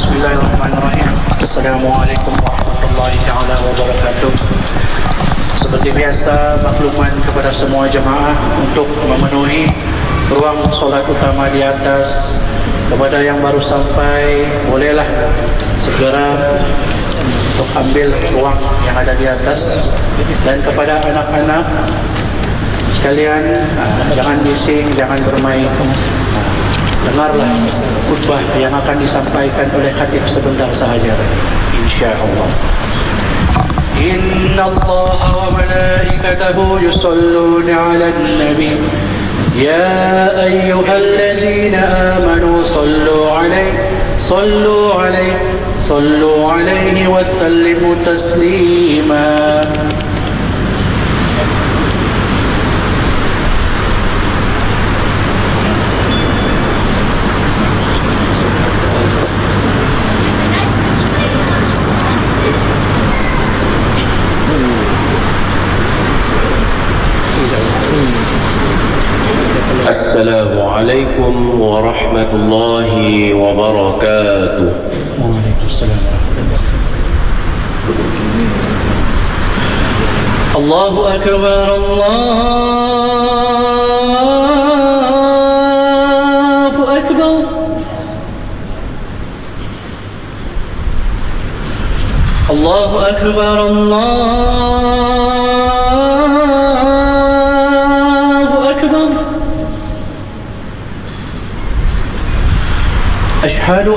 Bismillahirrahmanirrahim. Assalamualaikum warahmatullahi ta'ala wabarakatuh. Seperti biasa, makluman kepada semua jemaah untuk memenuhi ruang solat utama di atas. Kepada yang baru sampai, bolehlah segera untuk ambil ruang yang ada di atas. Dan kepada anak-anak sekalian, jangan bising, jangan bermain. Dengarlah khutbah yang akan disampaikan oleh khatib sebentar sahaja, insyaallah. Inna Allah wa malaikatahu yusalluna 'alan nabi ya ayyuhallazina amanu sallu 'alaihi wa sallimu taslima. Assalamualaikum warahmatullahi wabarakatuh. Waalaikumsalam warahmatullahi wabarakatuh. Allahu akbar, Allahu akbar. Allahu akbar, Allah.